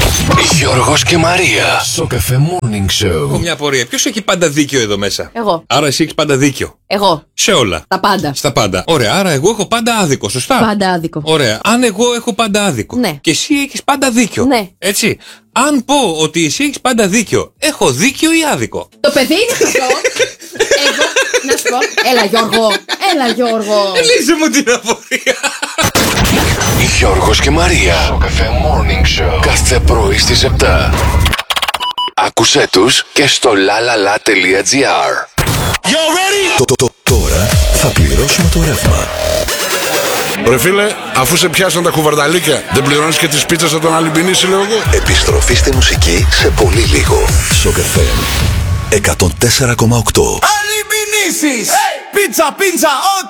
Γιώργος και Μαρία. Στο Cafe Morning Show. Έχω μια απορία. Ποιος έχει πάντα δίκιο εδώ μέσα? Εγώ. Άρα εσύ έχεις πάντα δίκιο. Εγώ. Σε όλα. Τα πάντα. Στα πάντα. Ωραία. Άρα εγώ έχω πάντα άδικο. Σωστά. Πάντα άδικο. Ωραία. Αν εγώ έχω πάντα άδικο. Ναι. Και εσύ έχεις πάντα δίκιο. Ναι. Έτσι. Αν πω ότι εσύ έχεις πάντα δίκιο, έχω δίκιο ή άδικο? Το παιδί είναι αυτό. Εγώ. Να σου πω. Έλα Γιώργο. Έλα Γιώργο. Λύσε μου την απορία. Γιώργος και Μαρία. Στο Cafe Morning Show. Κάθε πρωί στις 7. Άκουσέ τους και στο lalala.gr. Τώρα θα πληρώσουμε το ρεύμα. Ρε φίλε, αφού σε πιάσαν τα κουβαρνταλίκια, δεν πληρώνεις και τις πίτσες από τον Αλυμπινίση, λέω εγώ. Επιστροφή στη μουσική σε πολύ λίγο. Σοκ FM 104,8. Αλυμπινίσεις! Πίτσα, πίτσα, ok!